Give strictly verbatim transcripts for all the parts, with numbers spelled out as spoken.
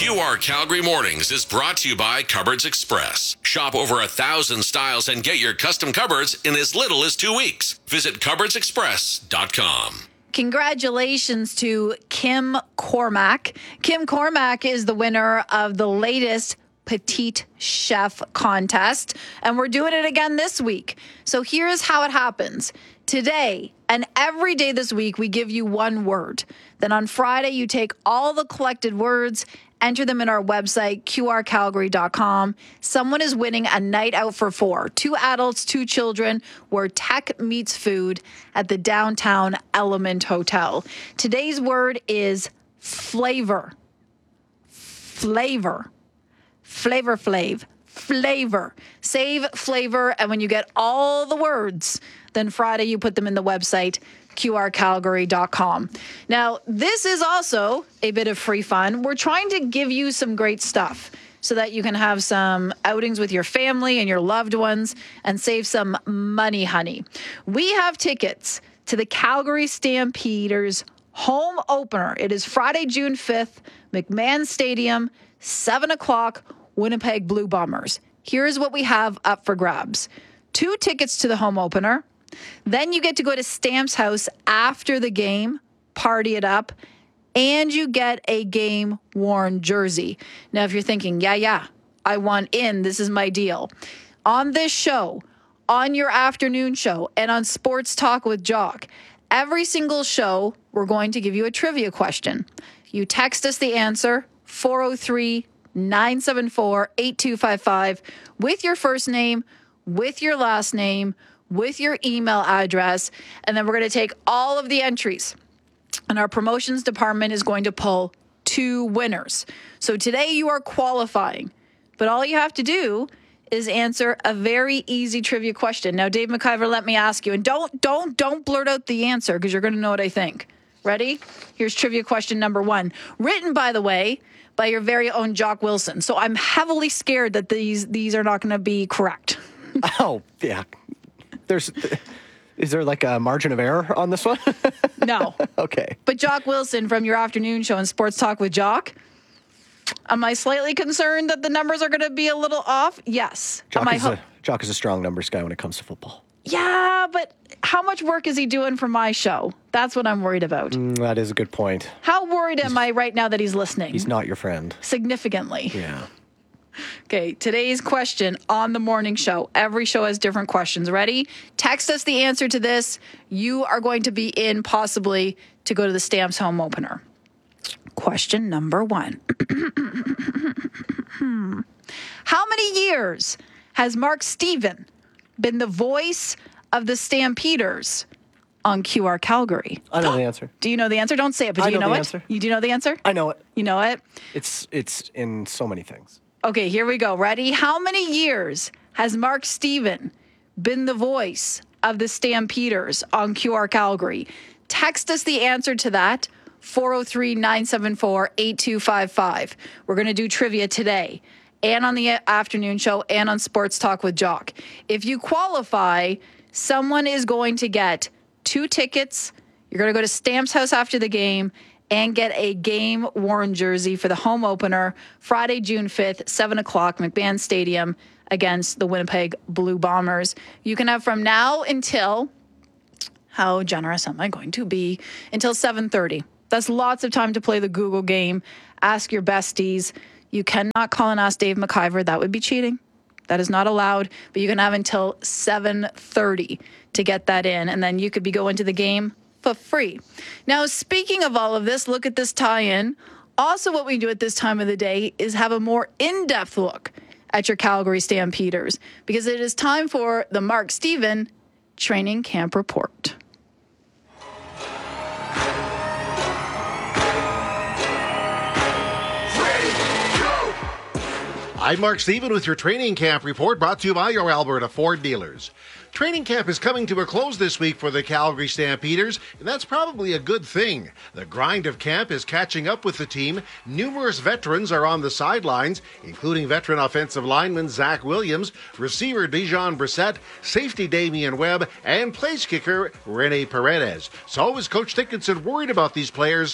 Q R Calgary Mornings is brought to you by Cupboards Express. Shop over a thousand styles and get your custom cupboards in as little as two weeks. Visit cupboards express dot com. Congratulations to Kim Cormack. Kim Cormack is the winner of the latest Petite Chef contest, and we're doing it again this week. So here's how it happens. Today and every day this week, we give you one word. Then on Friday, you take all the collected words, enter them in our website, Q R calgary dot com. Someone is winning a night out for four. Two adults, two children, where tech meets food at the downtown Element Hotel. Today's word is flavor. Flavor. Flavor Flav. Flavor. Save flavor, and when you get all the words, then Friday you put them in the website, Q R calgary dot com. Now, this is also a bit of free fun. We're trying to give you some great stuff so that you can have some outings with your family and your loved ones and save some money, honey. We have tickets to the Calgary Stampeders home opener. It is Friday, June fifth, McMahon Stadium, seven o'clock, Winnipeg Blue Bombers. Here's what we have up for grabs. Two tickets to the home opener. Then you get to go to Stamps House after the game, party it up, and you get a game-worn jersey. Now, if you're thinking, yeah, yeah, I want in, this is my deal. On this show, on your afternoon show, and on Sports Talk with Jock, every single show, we're going to give you a trivia question. You text us the answer, four oh three, nine seven four, eight two five five, with your first name, with your last name, with your email address, and then we're going to take all of the entries. And our promotions department is going to pull two winners. So today you are qualifying, but all you have to do is answer a very easy trivia question. Now, Dave McIver, let me ask you, and don't, don't, don't blurt out the answer because you're going to know what I think. Ready? Here's trivia question number one. Written, by the way, by your very own Jock Wilson. So I'm heavily scared that these these are not going to be correct. Oh, yeah. There's, is there like a margin of error on this one? No. Okay. But Jock Wilson from your afternoon show and Sports Talk with Jock, am I slightly concerned that the numbers are going to be a little off? Yes. Jock am is, I ho- a, Jock is a strong numbers guy when it comes to football. Yeah, but how much work is he doing for my show? That's what I'm worried about. Mm, that is a good point. How worried he's, am I right now that he's listening? He's not your friend. Significantly. Yeah. Okay, today's question on the morning show. Every show has different questions. Ready? Text us the answer to this. You are going to be in possibly to go to the Stamps home opener. Question number one. How many years has Mark Stephen been the voice of the Stampeders on Q R Calgary? I know the answer. Do you know the answer? Don't say it, but do I you know know, the it? answer. You do know the answer? I know it. You know it? It's it's in so many things. Okay, here we go. Ready? How many years has Mark Stephen been the voice of the Stampeders on Q R Calgary? Text us the answer to that, four oh three, nine seven four, eight two five five. We're going to do trivia today and on the afternoon show and on Sports Talk with Jock. If you qualify, someone is going to get two tickets. You're going to go to Stamps House after the game and get a game-worn jersey for the home opener, Friday, June fifth, seven o'clock, McMahon Stadium against the Winnipeg Blue Bombers. You can have from now until, how generous am I going to be, until seven thirty. That's lots of time to play the Google game, ask your besties. You cannot call and ask Dave McIver. That would be cheating. That is not allowed, but you can have until seven thirty to get that in, and then you could be going to the game for free. Now, speaking of all of this, look at this tie-in. Also, what we do at this time of the day is have a more in-depth look at your Calgary Stampeders, because it is time for the Mark Stephen Training Camp Report. I'm Mark Stephen with your Training Camp Report, brought to you by your Alberta Ford dealers. Training camp is coming to a close this week for the Calgary Stampeders, and that's probably a good thing. The grind of camp is catching up with the team. Numerous veterans are on the sidelines, including veteran offensive lineman Zach Williams, receiver Dijon Brissett, safety Damian Webb, and place kicker Rene Paredes. So is Coach Dickinson worried about these players?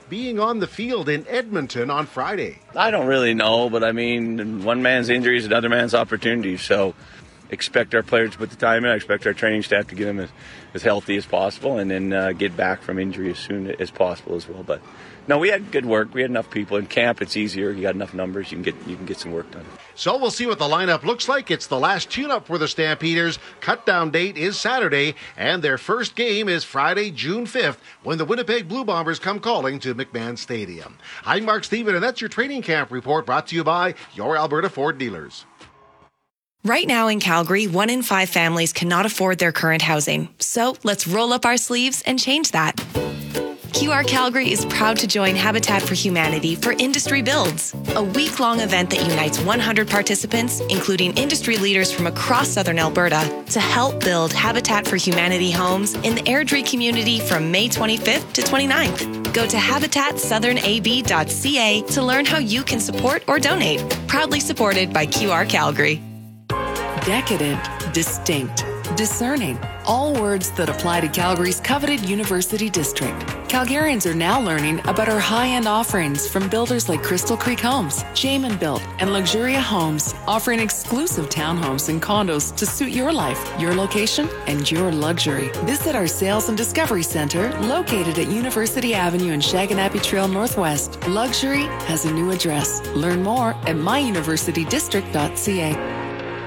being on the field in Edmonton on Friday. I don't really know, but I mean, one man's injury is another man's opportunity. So expect our players to put the time in. I expect our training staff to get them as, as healthy as possible and then uh, get back from injury as soon as possible as well. But no, we had good work. We had enough people. In camp, it's easier. You got enough numbers. You can get you can get some work done. So we'll see what the lineup looks like. It's the last tune-up for the Stampeders. Cut-down date is Saturday, and their first game is Friday, June fifth, when the Winnipeg Blue Bombers come calling to McMahon Stadium. I'm Mark Stephen, and that's your training camp report brought to you by your Alberta Ford dealers. Right now in Calgary, one in five families cannot afford their current housing. So let's roll up our sleeves and change that. Q R Calgary is proud to join Habitat for Humanity for Industry Builds, a week-long event that unites one hundred participants, including industry leaders from across southern Alberta, to help build Habitat for Humanity homes in the Airdrie community from May twenty-fifth to twenty-ninth. Go to habitat southern a b dot c a to learn how you can support or donate. Proudly supported by Q R Calgary. Decadent, distinct, discerning. All words that apply to Calgary's coveted University District. Calgarians are now learning about our high-end offerings from builders like Crystal Creek Homes, Jamin Built, and Luxuria Homes, offering exclusive townhomes and condos to suit your life, your location, and your luxury. Visit our Sales and Discovery Center, located at University Avenue and Shaganappy Trail Northwest. Luxury has a new address. Learn more at my university district dot c a.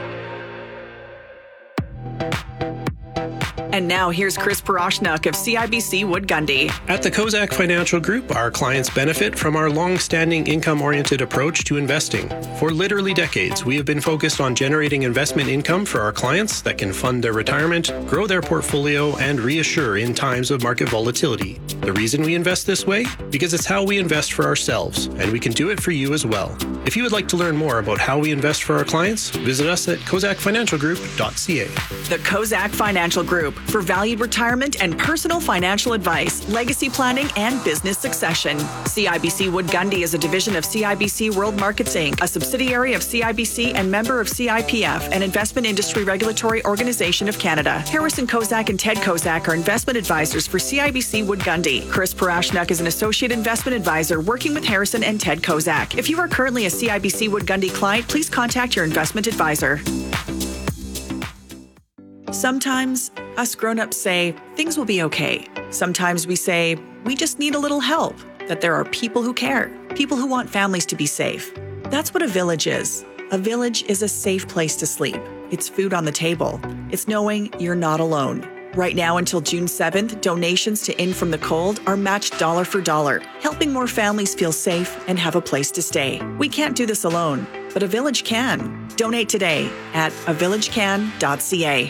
And now here's Chris Paroshnik of C I B C Wood Gundy. At the Kozak Financial Group, our clients benefit from our long-standing income-oriented approach to investing. For literally decades, we have been focused on generating investment income for our clients that can fund their retirement, grow their portfolio, and reassure in times of market volatility. The reason we invest this way? Because it's how we invest for ourselves, and we can do it for you as well. If you would like to learn more about how we invest for our clients, visit us at kozak financial group dot c a. The Kozak Financial Group, for valued retirement and personal financial advice, legacy planning, and business succession. C I B C Wood Gundy is a division of C I B C World Markets Incorporated, a subsidiary of C I B C and member of C I P F, an investment industry regulatory organization of Canada. Harrison Kozak and Ted Kozak are investment advisors for C I B C Wood Gundy. Chris Paroshnik is an associate investment advisor working with Harrison and Ted Kozak. If you are currently a C I B C Wood Gundy client, please contact your investment advisor. Sometimes us grown-ups say things will be okay. Sometimes we say we just need a little help, that there are people who care, people who want families to be safe. That's what a village is. A village is a safe place to sleep. It's food on the table. It's knowing you're not alone. Right now until June seventh, donations to In From the Cold are matched dollar for dollar, helping more families feel safe and have a place to stay. We can't do this alone, but a village can. Donate today at a village can dot c a.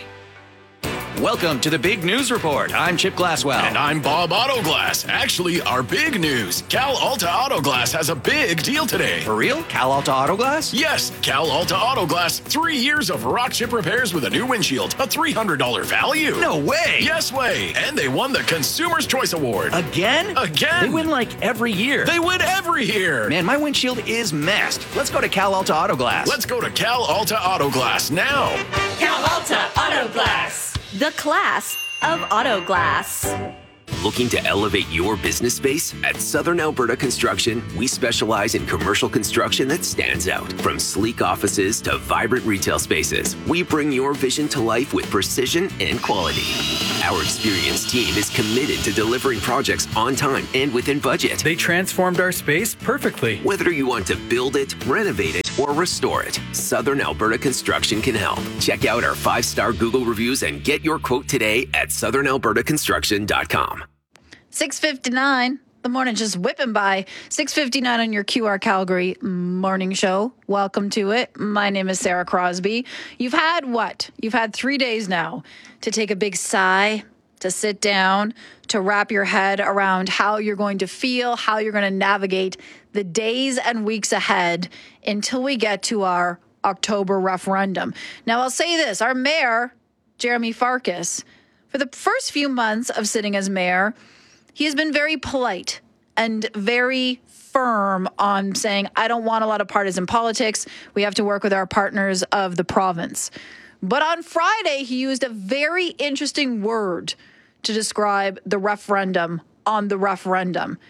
Welcome to the Big News Report. I'm Chip Glasswell. And I'm Bob Autoglass. Actually, our big news. Cal Alta Autoglass has a big deal today. For real? Cal Alta Autoglass? Yes, Cal Alta Autoglass. Three years of rock chip repairs with a new windshield. A three hundred dollars value. No way. Yes way. And they won the Consumer's Choice Award. Again? Again. They win like every year. They win every year. Man, my windshield is messed. Let's go to Cal Alta Autoglass. Let's go to Cal Alta Autoglass now. Cal Alta Autoglass. The class of auto glass. Looking to elevate your business space? At Southern Alberta Construction, we specialize in commercial construction that stands out. From sleek offices to vibrant retail spaces, we bring your vision to life with precision and quality. Our experienced team is committed to delivering projects on time and within budget. They transformed our space perfectly. Whether you want to build it, renovate it, or restore it, Southern Alberta Construction can help. Check out our five-star Google reviews and get your quote today at southern alberta construction dot com. six fifty-nine. The morning just whipping by. six fifty-nine on your Q R Calgary morning show. Welcome to it. My name is Sarah Crosby. You've had what? You've had three days now to take a big sigh, to sit down, to wrap your head around how you're going to feel, how you're going to navigate the days and weeks ahead until we get to our October referendum. Now, I'll say this. Our mayor, Jeremy Farkas, for the first few months of sitting as mayor, he has been very polite and very firm on saying, I don't want a lot of partisan politics. We have to work with our partners of the province. But on Friday, he used a very interesting word to describe the referendum on the referendum.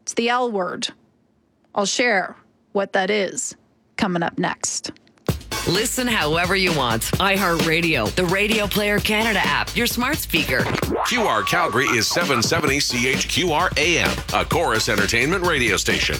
It's the L word. I'll share what that is coming up next. Listen however you want. iHeartRadio, the Radio Player Canada app, your smart speaker. Q R Calgary is seven seventy C H Q R A M, a Chorus Entertainment radio station.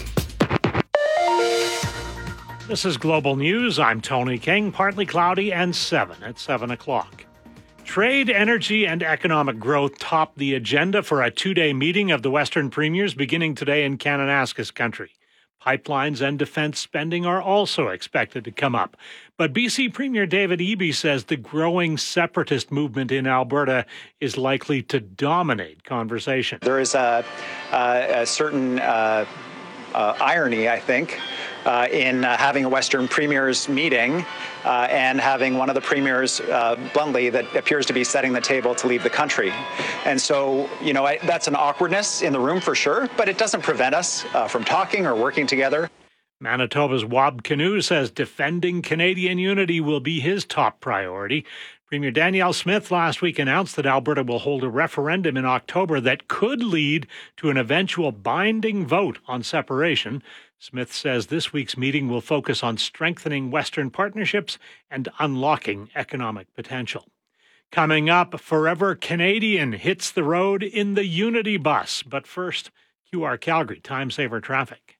This is Global News. I'm Tony King. Partly cloudy and seven at seven o'clock. Trade, energy, and economic growth top the agenda for a two-day meeting of the Western Premiers beginning today in Kananaskis country. Pipelines and defense spending are also expected to come up. But B C Premier David Eby says the growing separatist movement in Alberta is likely to dominate conversation. There is a, a, a certain uh, uh, irony, I think, uh, in uh, having a Western Premiers meeting uh, and having one of the premiers, uh, bluntly, that appears to be setting the table to leave the country. And so, you know, I, that's an awkwardness in the room for sure, but it doesn't prevent us uh, from talking or working together. Manitoba's Wab Kinew says defending Canadian unity will be his top priority. Premier Danielle Smith last week announced that Alberta will hold a referendum in October that could lead to an eventual binding vote on separation. Smith says this week's meeting will focus on strengthening Western partnerships and unlocking economic potential. Coming up, Forever Canadian hits the road in the Unity bus. But first, Q R Calgary Time Saver Traffic.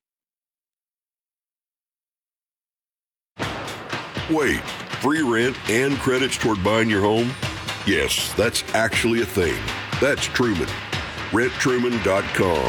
Wait, free rent and credits toward buying your home? Yes, that's actually a thing. That's Truman. rent truman dot com.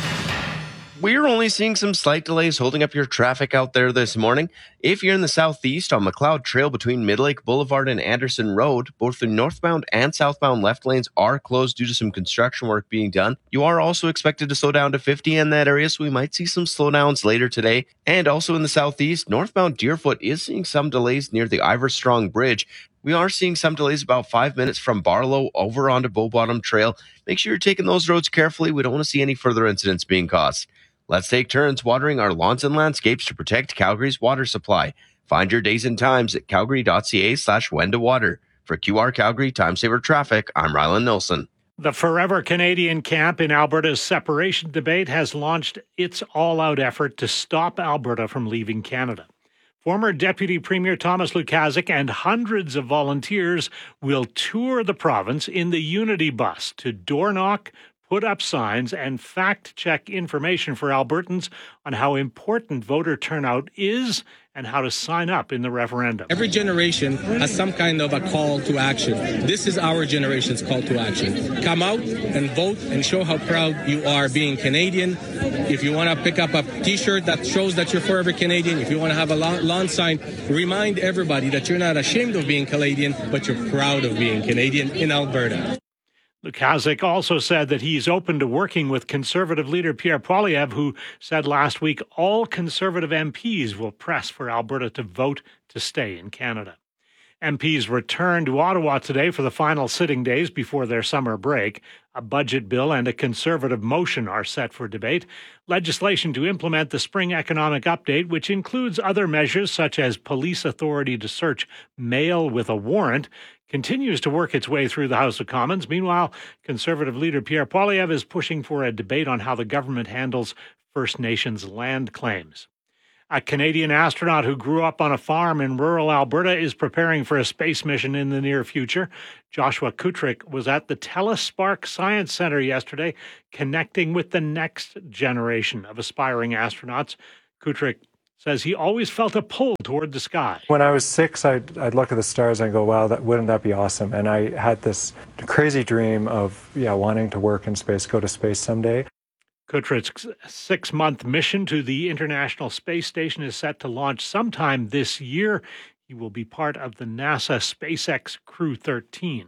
We're only seeing some slight delays holding up your traffic out there this morning. If you're in the southeast on McLeod Trail between Mid Lake Boulevard and Anderson Road, both the northbound and southbound left lanes are closed due to some construction work being done. You are also expected to slow down to fifty in that area, so we might see some slowdowns later today. And also in the southeast, northbound Deerfoot is seeing some delays near the Iverstrong Bridge. We are seeing some delays about five minutes from Barlow over onto Bow Bottom Trail. Make sure you're taking those roads carefully. We don't want to see any further incidents being caused. Let's take turns watering our lawns and landscapes to protect Calgary's water supply. Find your days and times at calgary.ca slash when to water. For Q R Calgary Time Saver Traffic, I'm Rylan Nilsson. The Forever Canadian camp in Alberta's separation debate has launched its all-out effort to stop Alberta from leaving Canada. Former Deputy Premier Thomas Lukaszuk and hundreds of volunteers will tour the province in the Unity bus to door knock, put up signs, and fact-check information for Albertans on how important voter turnout is and how to sign up in the referendum. Every generation has some kind of a call to action. This is our generation's call to action. Come out and vote and show how proud you are being Canadian. If you want to pick up a T-shirt that shows that you're forever Canadian, if you want to have a lawn sign, remind everybody that you're not ashamed of being Canadian, but you're proud of being Canadian in Alberta. Lukaszuk also said that he's open to working with Conservative leader Pierre Poilievre, who said last week all Conservative M Ps will press for Alberta to vote to stay in Canada. M Ps return to Ottawa today for the final sitting days before their summer break. A budget bill and a Conservative motion are set for debate. Legislation to implement the spring economic update, which includes other measures such as police authority to search mail with a warrant, continues to work its way through the House of Commons. Meanwhile, Conservative leader Pierre Poilievre is pushing for a debate on how the government handles First Nations land claims. A Canadian astronaut who grew up on a farm in rural Alberta is preparing for a space mission in the near future. Joshua Kutrick was at the Telespark Science Center yesterday, connecting with the next generation of aspiring astronauts. Kutrick says he always felt a pull toward the sky. When I was six, I'd, I'd look at the stars and go, wow, that, wouldn't that be awesome? And I had this crazy dream of yeah, wanting to work in space, go to space someday. Kutrick's six-month mission to the International Space Station is set to launch sometime this year. He will be part of the NASA SpaceX Crew thirteen.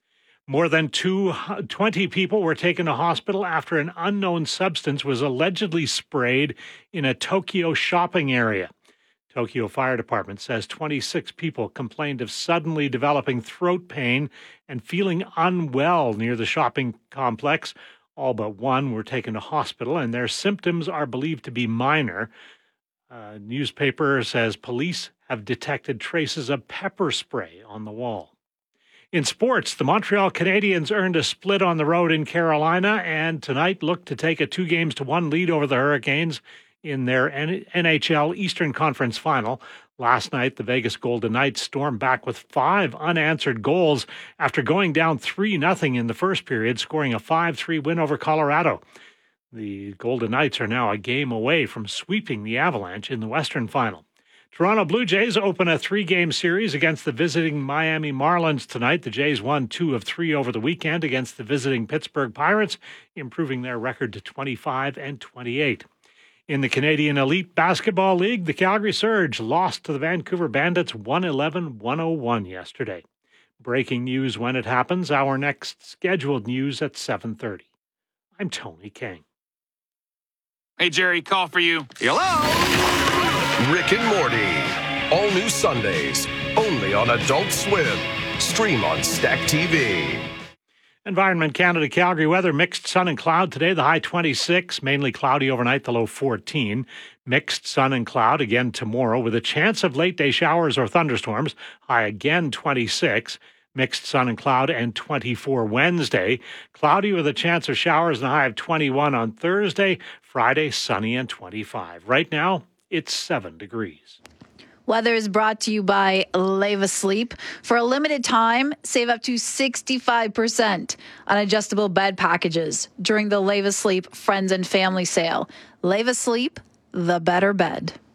More than twenty people were taken to hospital after an unknown substance was allegedly sprayed in a Tokyo shopping area. Tokyo Fire Department says twenty-six people complained of suddenly developing throat pain and feeling unwell near the shopping complex. All but one were taken to hospital, and their symptoms are believed to be minor. A newspaper says police have detected traces of pepper spray on the wall. In sports, the Montreal Canadiens earned a split on the road in Carolina and tonight look to take a two games to one lead over the Hurricanes in their N H L Eastern Conference Final. Last night, the Vegas Golden Knights stormed back with five unanswered goals after going down three nothing in the first period, scoring a five three win over Colorado. The Golden Knights are now a game away from sweeping the Avalanche in the Western Final. Toronto Blue Jays open a three-game series against the visiting Miami Marlins tonight. The Jays won two of three over the weekend against the visiting Pittsburgh Pirates, improving their record to twenty-five and twenty-eight. In the Canadian Elite Basketball League, the Calgary Surge lost to the Vancouver Bandits one eleven to one oh one yesterday. Breaking news when it happens. Our next scheduled news at seven thirty. I'm Tony King. Hey, Jerry, call for you. Hello? Rick and Morty. All new Sundays. Only on Adult Swim. Stream on Stack T V. Environment Canada Calgary weather, mixed sun and cloud today, the high twenty-six, mainly cloudy overnight, the low fourteen. Mixed sun and cloud again tomorrow with a chance of late day showers or thunderstorms, high again twenty-six. Mixed sun and cloud and twenty-four Wednesday. Cloudy with a chance of showers and a high of twenty-one on Thursday. Friday, sunny and twenty-five. Right now, it's seven degrees. Weather is brought to you by Leva Sleep. For a limited time, save up to sixty-five percent on adjustable bed packages during the Leva Sleep Friends and Family Sale. Leva Sleep, the better bed.